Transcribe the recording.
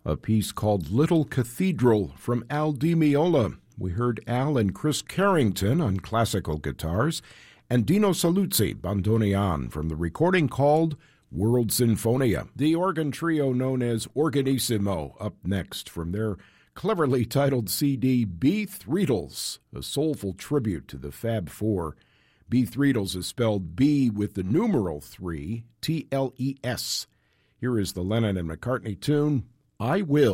a piece called Little Cathedral from Al Di Meola. We heard Al and Chris Carrington on classical guitars, and Dino Saluzzi, bandoneon, from the recording called World Sinfonia. The organ trio known as Organissimo up next from their cleverly titled CD, Beathreadles, a soulful tribute to the Fab Four. Beathreadles is spelled B with the numeral 3, Tles. Here is the Lennon and McCartney tune, I Will.